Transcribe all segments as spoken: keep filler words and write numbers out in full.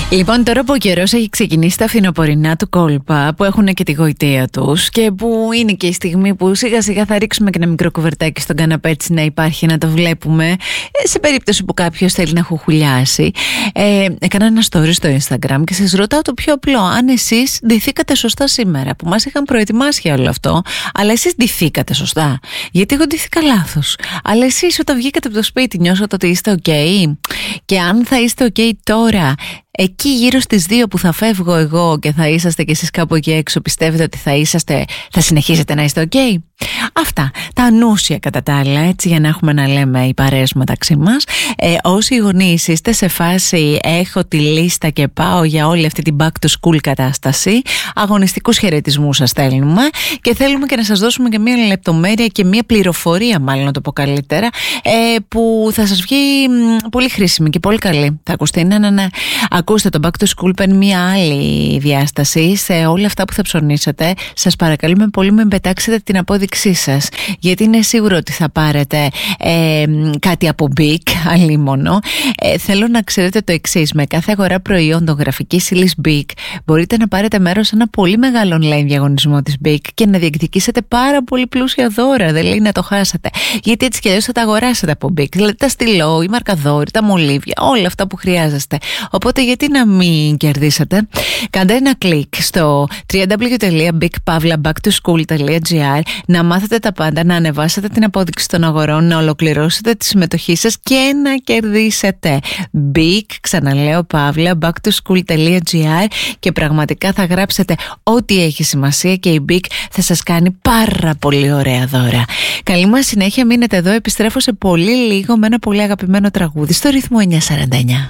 Λοιπόν, τώρα που ο καιρός έχει ξεκινήσει τα φθινοπορεινά του κόλπα, που έχουν και τη γοητεία τους και που είναι και η στιγμή που σιγά σιγά θα ρίξουμε και ένα μικρό κουβερτάκι στον καναπέ, έτσι να υπάρχει, να το βλέπουμε, σε περίπτωση που κάποιος θέλει να χουχουλιάσει. Ε, έκανα ένα story στο Instagram και σας ρωτάω το πιο απλό: αν εσείς ντυθήκατε σωστά σήμερα, που μας είχαν προετοιμάσει για όλο αυτό, αλλά εσείς ντυθήκατε σωστά? Γιατί εγώ ντυθήκα λάθος. Αλλά εσείς όταν βγήκατε από το σπίτι νιώσατε ότι είστε ok? Και αν θα είστε ok τώρα, εκεί γύρω στις δύο που θα φεύγω εγώ και θα είσαστε κι εσείς κάπου εκεί έξω, πιστεύετε ότι θα είσαστε, θα συνεχίσετε να είστε ok? Αυτά, τα ανούσια κατά τα άλλα, έτσι, για να έχουμε να λέμε οι παρέες μεταξύ μας. ε, Όσοι γονείς είστε σε φάση έχω τη λίστα και πάω για όλη αυτή την back to school κατάσταση, αγωνιστικούς χαιρετισμούς σας στέλνουμε και θέλουμε και να σας δώσουμε και μια λεπτομέρεια και μια πληροφορία, μάλλον να το πω καλύτερα, ε, που θα σας βγει μ, πολύ χρήσιμη και πολύ καλή. Θα ακουστεί, ναι, ναι, ναι. Ακούστε, το back to school παίρνει μια άλλη διάσταση σε όλα αυτά που θα ψωνίσετε. Σας παρακαλούμε πολύ, μην πετάξετε την απόδειξή σας, γιατί είναι σίγουρο ότι θα πάρετε ε, κάτι από Big, αλίμονο. Ε, θέλω να ξέρετε το εξής: με κάθε αγορά προϊόντων γραφικής ύλης Big μπορείτε να πάρετε μέρος σε ένα πολύ μεγάλο online διαγωνισμό της Big και να διεκδικήσετε πάρα πολύ πλούσια δώρα. Δεν λέει να το χάσετε, γιατί έτσι κι αλλιώς θα τα αγοράσετε από Big. Δηλαδή τα στυλό, οι μαρκαδόροι, τα μολύβια, όλα αυτά που χρειάζεστε. Οπότε γιατί να μην κερδίσετε? Κάντε ένα κλικ στο double-u double-u double-u τελεία big pavla back to school τελεία gr, να μάθετε τα πάντα, να ανεβάσετε την απόδειξη των αγορών, να ολοκληρώσετε τη συμμετοχή σας και να κερδίσετε. Big, ξαναλέω, Pavla back to school τελεία gr, και πραγματικά θα γράψετε ό,τι έχει σημασία και η Big θα σας κάνει πάρα πολύ ωραία δώρα. Καλή μας συνέχεια, μείνετε εδώ, επιστρέφω σε πολύ λίγο με ένα πολύ αγαπημένο τραγούδι στο ρυθμό εννιά σαράντα εννιά.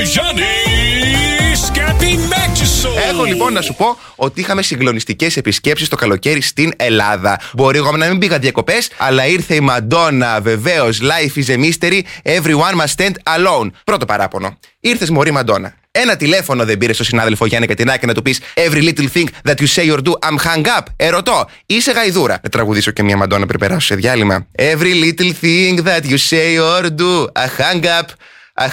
Έχω λοιπόν να σου πω ότι είχαμε συγκλονιστικές επισκέψεις το καλοκαίρι στην Ελλάδα. Μπορεί εγώ να μην πήγα διακοπές, αλλά ήρθε η Μαντόνα, βεβαίως. Life is a mystery, everyone must stand alone. Πρώτο παράπονο. Ήρθες, μωρή Μαντόνα. Ένα τηλέφωνο δεν πήρες στον συνάδελφο Γιάννη Κατινάκη να του πεις every little thing that you say or do, I'm hung up. Ερωτώ, είσαι γαϊδούρα? Να τραγουδήσω και μια Μαντόνα πριν περάσω σε διάλειμμα. Every little thing that you say or do, I hung up.